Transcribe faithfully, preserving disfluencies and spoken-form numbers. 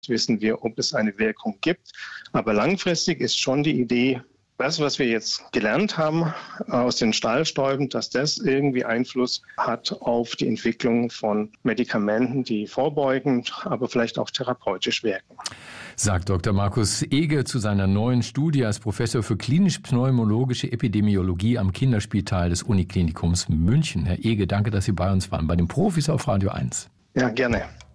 wissen wir, ob es eine Wirkung gibt. Aber langfristig ist schon die Idee, das, was wir jetzt gelernt haben aus den Stahlstäuben, dass das irgendwie Einfluss hat auf die Entwicklung von Medikamenten, die vorbeugend, aber vielleicht auch therapeutisch wirken. Sagt Doktor Markus Ege zu seiner neuen Studie als Professor für klinisch-pneumologische Epidemiologie am Kinderspital des Uniklinikums München. Herr Ege, danke, dass Sie bei uns waren, bei den Profis auf Radio eins. Ja, gerne.